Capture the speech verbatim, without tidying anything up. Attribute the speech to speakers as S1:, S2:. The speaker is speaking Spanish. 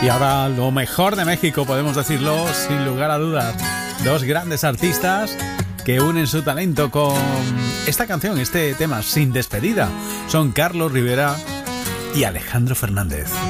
S1: Y ahora lo mejor de México, podemos decirlo sin lugar a dudas. Dos grandes artistas que unen su talento con esta canción, este tema Sin Despedida. Son Carlos Rivera y Alejandro Fernández.